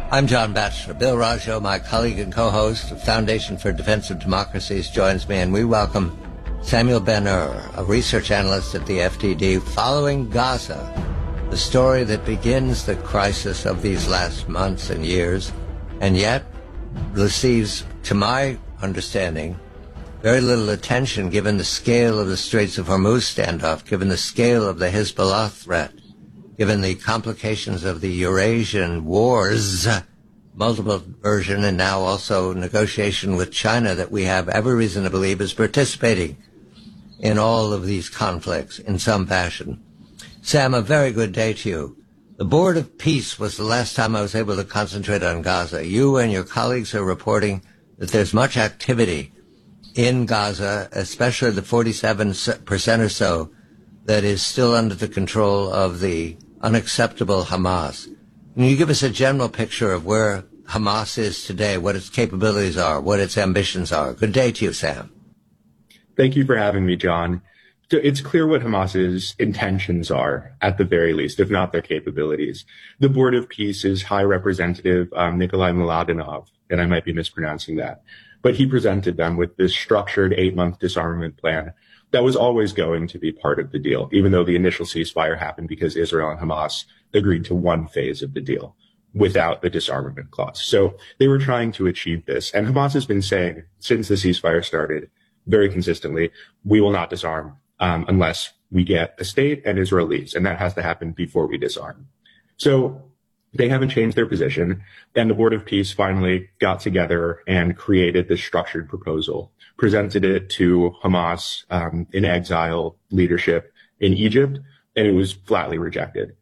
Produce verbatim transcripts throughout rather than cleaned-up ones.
I'm John Batchelor. Bill Raggio, my colleague and co-host of Foundation for Defense of Democracies, joins me, and we welcome Samuel Ben-Ur, a research analyst at the F D D, following Gaza, the story that begins the crisis of these last months and years, and yet receives, to my understanding, very little attention given the scale of the Straits of Hormuz standoff, given the scale of the Hezbollah threat, given the complications of the Eurasian wars, multiple version, and now also negotiation with China that we have every reason to believe is participating in all of these conflicts in some fashion. Sam, a very good day to you. The Board of Peace was the last time I was able to concentrate on Gaza. You and your colleagues are reporting that there's much activity in Gaza, especially the forty-seven percent or so that is still under the control of the unacceptable Hamas. Can you give us a general picture of where Hamas is today, what its capabilities are, what its ambitions are? Good day to you, Sam. Thank you for having me, John. So it's clear what Hamas's intentions are, at the very least, if not their capabilities. The Board of Peace's High Representative, um, Nikolai Mladenov, and I might be mispronouncing that, but he presented them with this structured eight-month disarmament plan that was always going to be part of the deal, even though the initial ceasefire happened because Israel and Hamas agreed to one phase of the deal without the disarmament clause. So they were trying to achieve this. And Hamas has been saying since the ceasefire started very consistently, we will not disarm um, unless we get a state and Israel leaves. And that has to happen before we disarm. So they haven't changed their position. And the Board of Peace finally got together and created this structured proposal, presented it to Hamas um, in exile leadership in Egypt, and it was flatly rejected.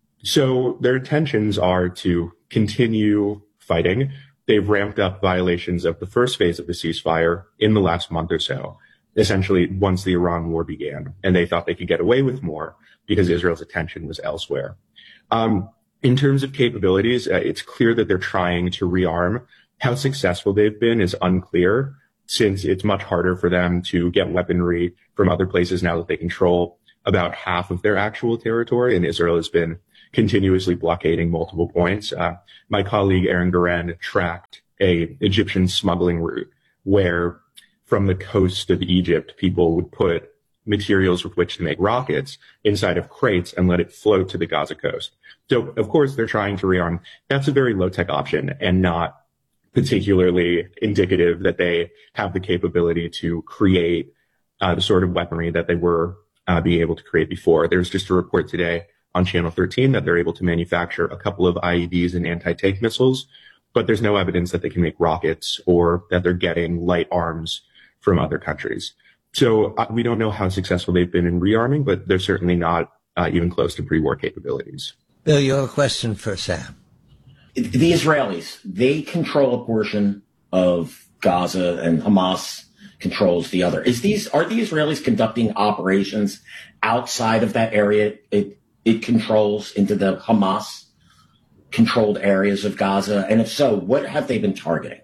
So their intentions are to continue fighting. They've ramped up violations of the first phase of the ceasefire in the last month or so, essentially once the Iran war began, and they thought they could get away with more because Israel's attention was elsewhere. Um, In terms of capabilities, uh, it's clear that they're trying to rearm. How successful they've been is unclear, since it's much harder for them to get weaponry from other places now that they control about half of their actual territory, and Israel has been continuously blockading multiple points. Uh, my colleague Aaron Guren tracked a Egyptian smuggling route where from the coast of Egypt, people would put materials with which to make rockets inside of crates and let it float to the Gaza coast. So, of course, they're trying to rearm. That's a very low-tech option and not particularly indicative that they have the capability to create uh, the sort of weaponry that they were uh, being able to create before. There's just a report today on Channel thirteen that they're able to manufacture a couple of I E Ds and anti-tank missiles, but there's no evidence that they can make rockets or that they're getting light arms from other countries. So uh, we don't know how successful they've been in rearming, but they're certainly not uh, even close to pre-war capabilities. Bill, you have a question for Sam. The Israelis, they control a portion of Gaza and Hamas controls the other. Is these, are the Israelis conducting operations outside of that area it, it controls into the Hamas controlled areas of Gaza? And if so, what have they been targeting?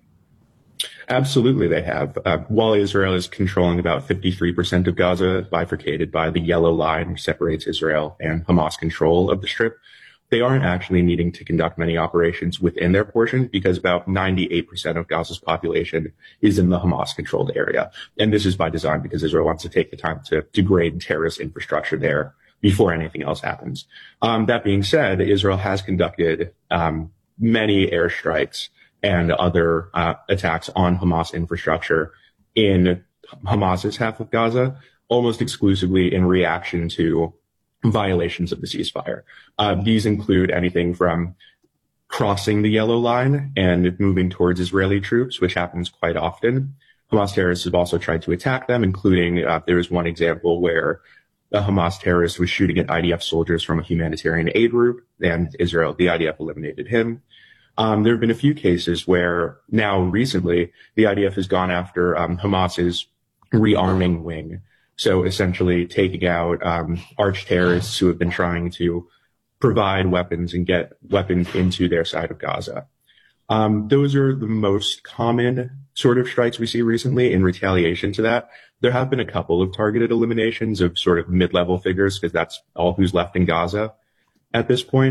Absolutely, they have. Uh, while Israel is controlling about fifty-three percent of Gaza, bifurcated by the yellow line which separates Israel and Hamas control of the Strip, they aren't actually needing to conduct many operations within their portion because about ninety-eight percent of Gaza's population is in the Hamas-controlled area. And this is by design because Israel wants to take the time to degrade terrorist infrastructure there before anything else happens. Um, that being said, Israel has conducted um, many airstrikes and other uh, attacks on Hamas infrastructure in Hamas's half of Gaza, almost exclusively in reaction to violations of the ceasefire. Uh, these include anything from crossing the yellow line and moving towards Israeli troops, which happens quite often. Hamas terrorists have also tried to attack them, including uh, there was one example where a Hamas terrorist was shooting at I D F soldiers from a humanitarian aid route, and Israel, the I D F eliminated him. Um, there have been a few cases where now recently the I D F has gone after um, Hamas's rearming wing. So essentially taking out um, arch terrorists who have been trying to provide weapons and get weapons into their side of Gaza. Um, those are the most common sort of strikes we see recently. In retaliation to that, there have been a couple of targeted eliminations of sort of mid-level figures because that's all who's left in Gaza at this point.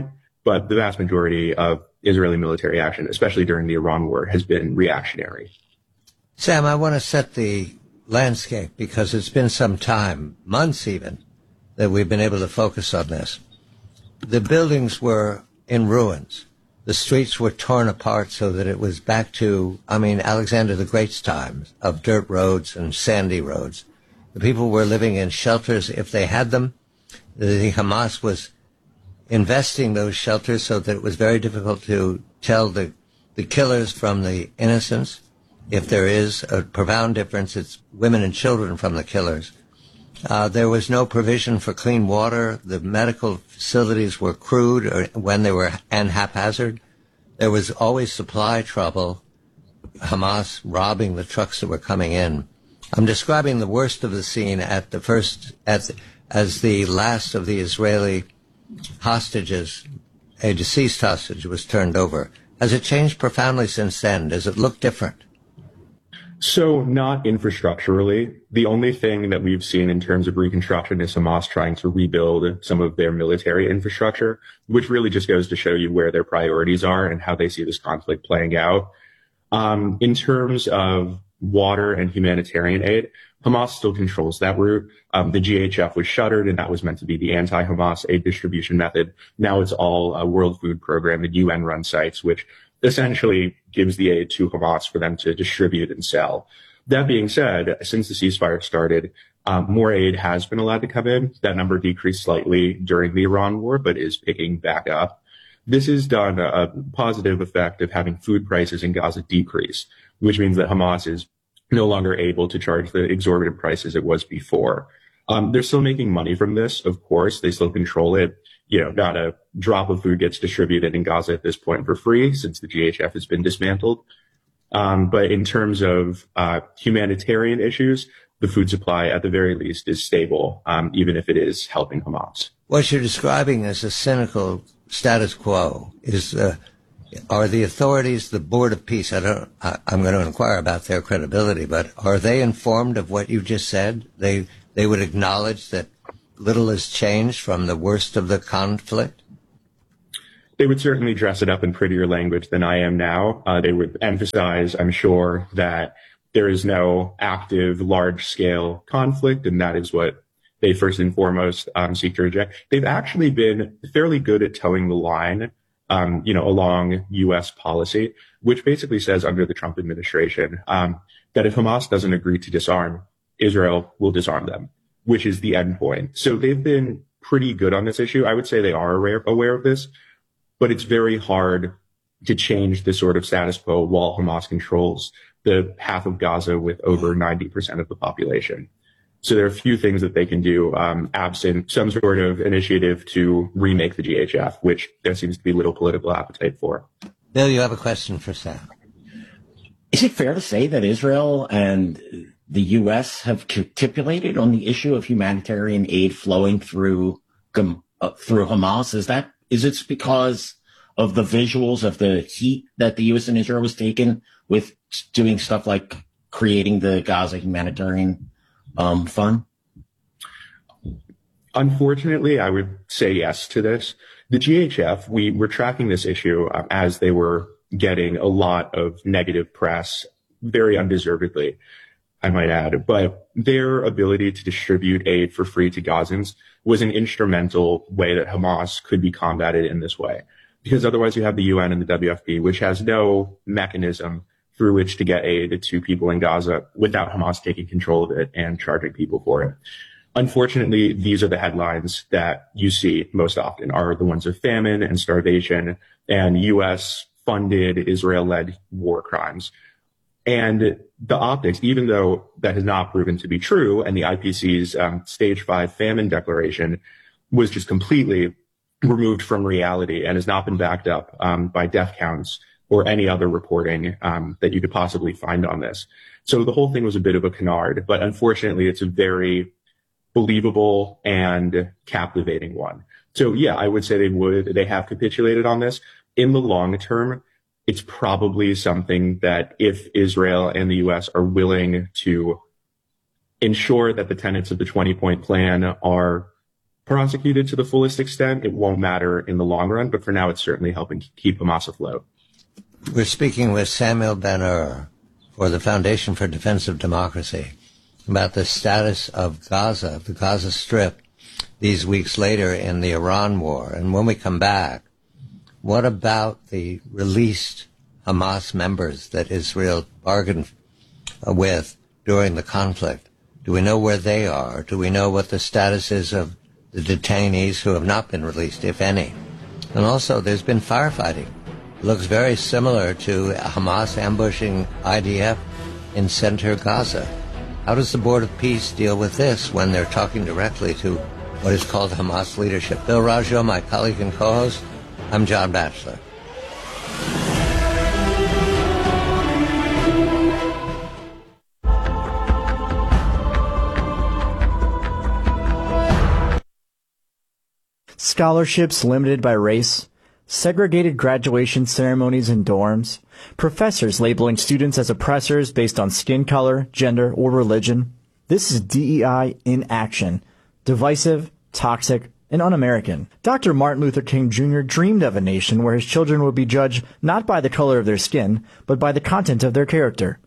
but the vast majority of Israeli military action, especially during the Iran war, has been reactionary. Sam, I want to set the landscape because it's been some time, months even, that we've been able to focus on this. The buildings were in ruins. The streets were torn apart so that it was back to, I mean, Alexander the Great's times of dirt roads and sandy roads. The people were living in shelters if they had them. The Hamas was investing those shelters so that it was very difficult to tell the, the killers from the innocents. If there is a profound difference, it's women and children from the killers. Uh, there was no provision for clean water. The medical facilities were crude or when they were and haphazard. There was always supply trouble. Hamas robbing the trucks that were coming in. I'm describing the worst of the scene at the first, at the, as the last of the Israeli hostages, a deceased hostage, was turned over. Has it changed profoundly since then? Does it look different? So not infrastructurally. The only thing that we've seen in terms of reconstruction is Hamas trying to rebuild some of their military infrastructure, which really just goes to show you where their priorities are and how they see this conflict playing out. Um, in terms of water and humanitarian aid, Hamas still controls that route. Um, the G H F was shuttered, and that was meant to be the anti-Hamas aid distribution method. Now it's all a World Food Program and U N-run sites, which essentially gives the aid to Hamas for them to distribute and sell. That being said, since the ceasefire started, um, more aid has been allowed to come in. That number decreased slightly during the Iran war, but is picking back up. This has done a, a positive effect of having food prices in Gaza decrease, which means that Hamas is no longer able to charge the exorbitant prices it was before. Um, they're still making money from this, of course. They still control it. You know, not a drop of food gets distributed in Gaza at this point for free since the G H F has been dismantled. Um, but in terms of uh, humanitarian issues, the food supply at the very least is stable, um, even if it is helping Hamas. What you're describing as a cynical status quo is, uh, are the authorities, the Board of Peace, I don't, I, I'm going to inquire about their credibility, but are they informed of what you just said? They, they would acknowledge that little has changed from the worst of the conflict? They would certainly dress it up in prettier language than I am now. Uh, they would emphasize, I'm sure, that there is no active, large-scale conflict, and that is what they first and foremost um, seek to reject. They've actually been fairly good at towing the line, um, you know, along U S policy, which basically says under the Trump administration um, that if Hamas doesn't agree to disarm, Israel will disarm them, which is the end point. So they've been pretty good on this issue. I would say they are aware, aware of this, but it's very hard to change the sort of status quo while Hamas controls the half of Gaza with over ninety percent of the population. So there are a few things that they can do, um, absent some sort of initiative to remake the G H F, which there seems to be little political appetite for. Bill, you have a question for Sam. Is it fair to say that Israel and the U S have capitulated on the issue of humanitarian aid flowing through uh, through Hamas? Is that is it because of the visuals of the heat that the U S and Israel was taking with doing stuff like creating the Gaza Humanitarian um, Fund? Unfortunately, I would say yes to this. The G H F, we were tracking this issue um, as they were getting a lot of negative press, very undeservedly, I might add. But their ability to distribute aid for free to Gazans was an instrumental way that Hamas could be combated in this way. Because otherwise you have the U N and the W F P, which has no mechanism through which to get aid to people in Gaza without Hamas taking control of it and charging people for it. Unfortunately, these are the headlines that you see most often, are the ones of famine and starvation and U S-funded, Israel-led war crimes. And the optics, even though that has not proven to be true, and the I P C's um, stage five famine declaration was just completely removed from reality and has not been backed up um, by death counts or any other reporting um, that you could possibly find on this. So the whole thing was a bit of a canard, but unfortunately it's a very believable and captivating one. So yeah, I would say they would, they have capitulated on this. In the long term, it's probably something that if Israel and the U S are willing to ensure that the tenets of the twenty-point plan are prosecuted to the fullest extent, it won't matter in the long run, but for now it's certainly helping keep Hamas afloat. We're speaking with Samuel Ben-Ur for the Foundation for Defense of Democracy about the status of Gaza, the Gaza Strip, these weeks later in the Iran war. And when we come back, what about the released Hamas members that Israel bargained with during the conflict? Do we know where they are? Do we know what the status is of the detainees who have not been released, if any? And also, there's been firefighting. It looks very similar to Hamas ambushing I D F in center Gaza. How does the Board of Peace deal with this when they're talking directly to what is called Hamas leadership? Bill Raggio, my colleague and co-host. I'm John Batchelor. Scholarships limited by race, segregated graduation ceremonies in dorms, professors labeling students as oppressors based on skin color, gender, or religion. This is D E I in action. Divisive, toxic, and un-American. Doctor Martin Luther King Junior dreamed of a nation where his children would be judged not by the color of their skin, but by the content of their character.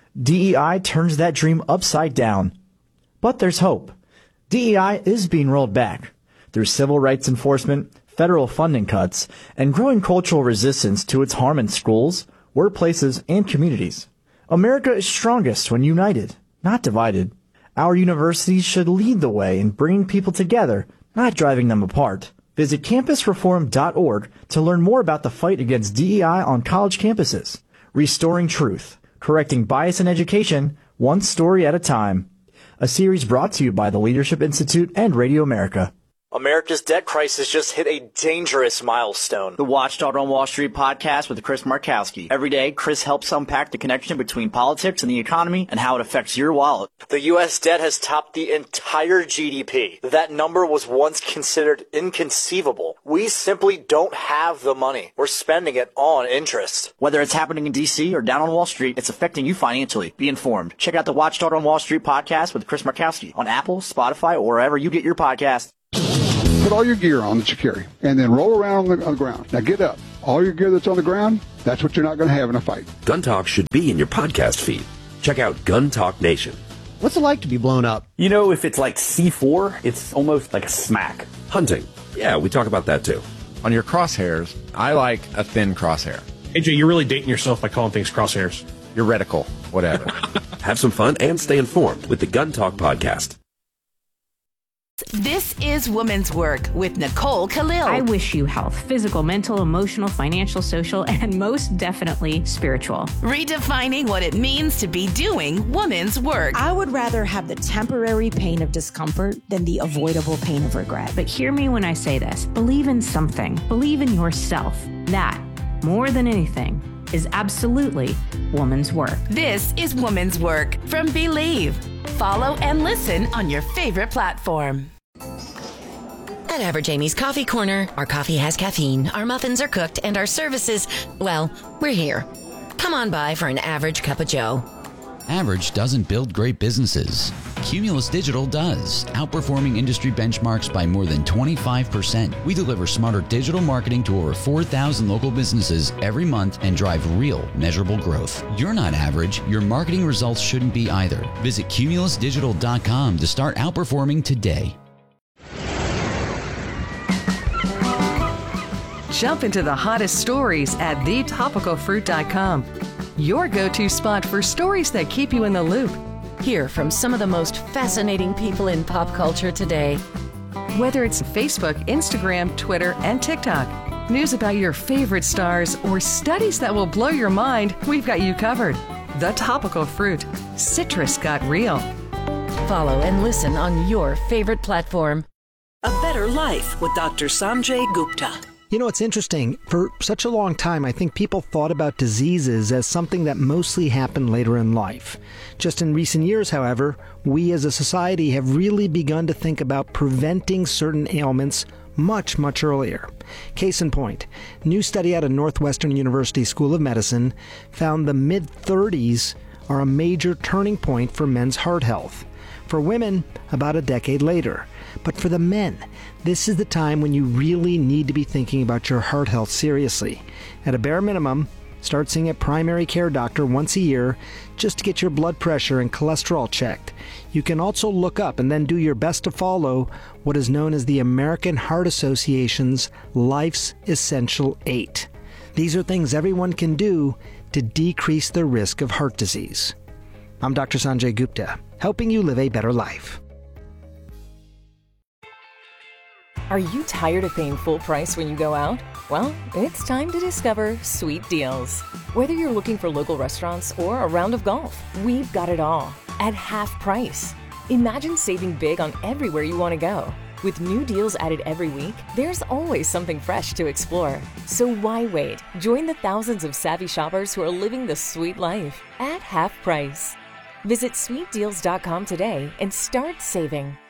D E I turns that dream upside down. But there's hope. D E I is being rolled back through civil rights enforcement, federal funding cuts, and growing cultural resistance to its harm in schools, workplaces, and communities. America is strongest when united, not divided. Our universities should lead the way in bringing people together, not driving them apart. Visit campus reform dot org to learn more about the fight against D E I on college campuses. Restoring truth, correcting bias in education, one story at a time. A series brought to you by the Leadership Institute and Radio America. America's debt crisis just hit a dangerous milestone. The Watchdog on Wall Street podcast with Chris Markowski. Every day, Chris helps unpack the connection between politics and the economy and how it affects your wallet. The U S debt has topped the entire G D P. That number was once considered inconceivable. We simply don't have the money. We're spending it on interest. Whether it's happening in D C or down on Wall Street, it's affecting you financially. Be informed. Check out the Watchdog on Wall Street podcast with Chris Markowski on Apple, Spotify, or wherever you get your podcast. Put all your gear on that you carry, and then roll around on the, on the ground. Now get up. All your gear that's on the ground, that's what you're not going to have in a fight. Gun Talk should be in your podcast feed. Check out Gun Talk Nation. What's it like to be blown up? You know, if it's like C four, it's almost like a smack. Hunting. Yeah, we talk about that too. On your crosshairs, I like a thin crosshair. A J, you're really dating yourself by calling things crosshairs. Your reticle, whatever. Have some fun and stay informed with the Gun Talk podcast. This is Woman's Work with Nicole Khalil. I wish you health, physical, mental, emotional, financial, social, and most definitely spiritual. Redefining what it means to be doing woman's work. I would rather have the temporary pain of discomfort than the avoidable pain of regret. But hear me when I say this. Believe in something. Believe in yourself. That, more than anything, is absolutely woman's work. This is Woman's Work from Believe. Follow and listen on your favorite platform. At Average Amy's Coffee Corner, our coffee has caffeine, our muffins are cooked, and our services, well, we're here. Come on by for an average cup of joe. Average doesn't build great businesses. Cumulus Digital does, outperforming industry benchmarks by more than twenty-five percent. We deliver smarter digital marketing to over four thousand local businesses every month and drive real, measurable growth. You're not average. Your marketing results shouldn't be either. Visit cumulus digital dot com to start outperforming today. Jump into the hottest stories at the topical fruit dot com. Your go-to spot for stories that keep you in the loop. Hear from some of the most fascinating people in pop culture today. Whether it's Facebook, Instagram, Twitter, and TikTok, news about your favorite stars, or studies that will blow your mind, we've got you covered. The Topical Fruit. Citrus got real. Follow and listen on your favorite platform. A Better Life with Doctor Sanjay Gupta. You know, it's interesting. For such a long time, I think people thought about diseases as something that mostly happened later in life. Just in recent years, however, we as a society have really begun to think about preventing certain ailments much, much earlier. Case in point, new study out of Northwestern University School of Medicine found the mid-thirties are a major turning point for men's heart health. For women, about a decade later. But for the men, this is the time when you really need to be thinking about your heart health seriously. At a bare minimum, start seeing a primary care doctor once a year just to get your blood pressure and cholesterol checked. You can also look up and then do your best to follow what is known as the American Heart Association's Life's Essential Eight. These are things everyone can do to decrease the risk of heart disease. I'm Doctor Sanjay Gupta, helping you live a better life. Are you tired of paying full price when you go out? Well, it's time to discover Sweet Deals. Whether you're looking for local restaurants or a round of golf, we've got it all at half price. Imagine saving big on everywhere you want to go. With new deals added every week, there's always something fresh to explore. So why wait? Join the thousands of savvy shoppers who are living the sweet life at half price. Visit sweet deals dot com today and start saving.